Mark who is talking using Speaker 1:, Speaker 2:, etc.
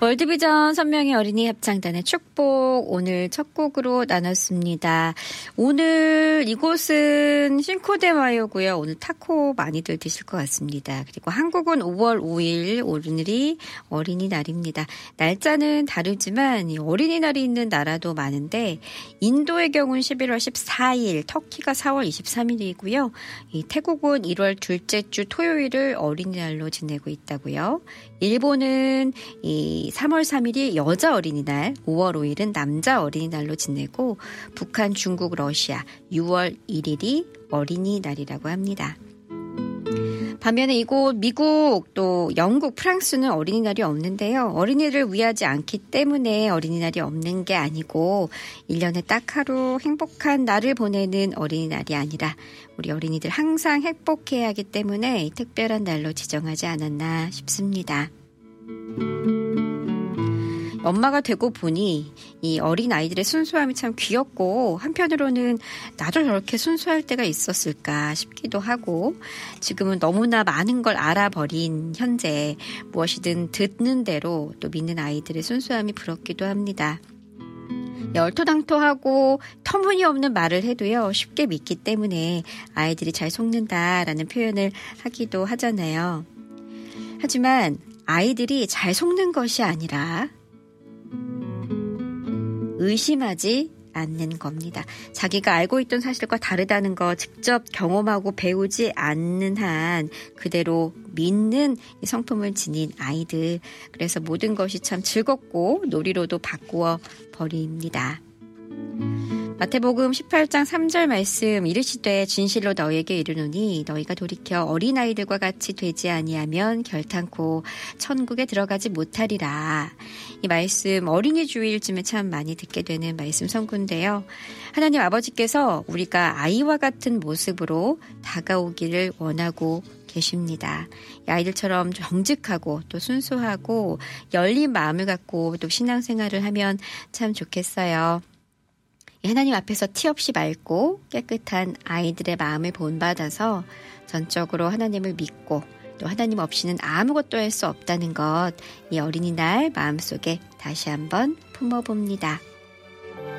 Speaker 1: 월드비전 선명의 어린이 합창단의 축복 오늘 첫 곡으로 나눴습니다. 오늘 이곳은 싱코데마요고요. 오늘 타코 많이들 드실 것 같습니다. 그리고 한국은 5월 5일 오늘이 어린이날입니다. 날짜는 다르지만 어린이날이 있는 나라도 많은데 인도의 경우는 11월 14일, 터키가 4월 23일이고요. 태국은 1월 둘째 주 토요일을 어린이날로 지내고 있다고요. 일본은 3월 3일이 여자 어린이날, 5월 5일은 남자 어린이날로 지내고 북한, 중국, 러시아 6월 1일이 어린이날이라고 합니다. 반면에 이곳 미국 또 영국, 프랑스는 어린이날이 없는데요. 어린이를 위하지 않기 때문에 어린이날이 없는 게 아니고 1년에 딱 하루 행복한 날을 보내는 어린이날이 아니라 우리 어린이들 항상 행복해야 하기 때문에 특별한 날로 지정하지 않았나 싶습니다. 엄마가 되고 보니 이 어린 아이들의 순수함이 참 귀엽고 한편으로는 나도 저렇게 순수할 때가 있었을까 싶기도 하고 지금은 너무나 많은 걸 알아버린 현재 무엇이든 듣는 대로 또 믿는 아이들의 순수함이 부럽기도 합니다. 얼토당토하고 터무니없는 말을 해도요 쉽게 믿기 때문에 아이들이 잘 속는다라는 표현을 하기도 하잖아요. 하지만 아이들이 잘 속는 것이 아니라 의심하지 않는 겁니다. 자기가 알고 있던 사실과 다르다는 거 직접 경험하고 배우지 않는 한 그대로 믿는 성품을 지닌 아이들. 그래서 모든 것이 참 즐겁고 놀이로도 바꾸어 버립니다. 마태복음 18장 3절 말씀 이르시되 진실로 너희에게 이르노니 너희가 돌이켜 어린아이들과 같이 되지 아니하면 결탄코 천국에 들어가지 못하리라. 이 말씀 어린이 주일쯤에 참 많이 듣게 되는 말씀 선구인데요. 하나님 아버지께서 우리가 아이와 같은 모습으로 다가오기를 원하고 계십니다. 이 아이들처럼 정직하고 또 순수하고 열린 마음을 갖고 또 신앙생활을 하면 참 좋겠어요. 하나님 앞에서 티 없이 맑고 깨끗한 아이들의 마음을 본받아서 전적으로 하나님을 믿고 또 하나님 없이는 아무것도 할 수 없다는 것, 이 어린이날 마음속에 다시 한번 품어봅니다.